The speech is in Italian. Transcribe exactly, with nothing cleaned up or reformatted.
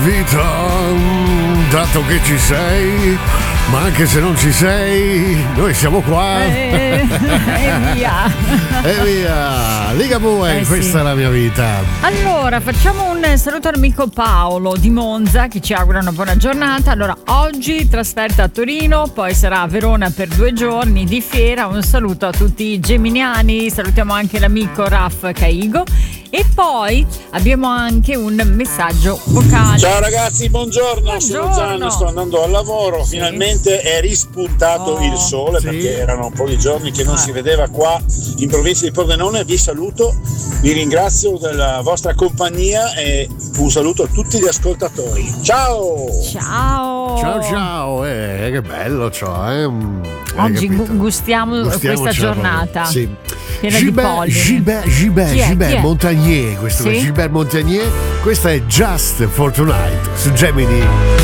Vita, dato che ci sei, ma anche se non ci sei, noi siamo qua. E, e via. E via. Ligabue, Eh, questa sì. è la mia vita. Allora, facciamo un saluto all'amico Paolo di Monza che ci augura una buona giornata. Allora, oggi trasferta a Torino, poi sarà a Verona per due giorni di fiera. Un saluto a tutti i geminiani, salutiamo anche l'amico Raff Caigo. E poi abbiamo anche un messaggio vocale. Ciao ragazzi, buongiorno, Buongiorno. sono Gianni, sto andando al lavoro, Sì. finalmente è rispuntato Oh. il sole Sì. perché erano un po' di giorni che non Ah. si vedeva qua in provincia di Pordenone. Vi saluto, vi ringrazio della vostra compagnia e un saluto a tutti gli ascoltatori. Ciao! Ciao. Ciao ciao, eh, che bello ciò, eh. Mm, hai Oggi capito? gu- gustiamo Gustiamocela questa giornata. proprio. Sì. Piena di Gilbert, polline. Gilbert, Gilbert, Chi è? Gilbert Chi è? Montagnier, questo Sì? è Gilbert Montagnier, questa è Just for Tonight su Gemini.